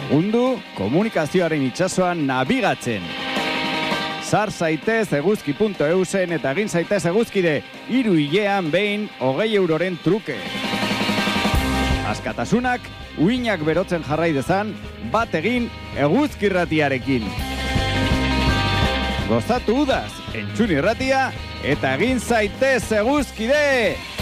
Lagundu komunikazioaren itsasoan nabigatzen. Sar zaitez eguzki.eusen eta egin zaitez eguzkide 3 hilean behin 20 euroren truke. Askatasunak uinak berotzen jarrai dezan, bat egin Eguzki Irratiarekin. Gozatu udaz, entzun irratia eta egin zaitez eguzkide!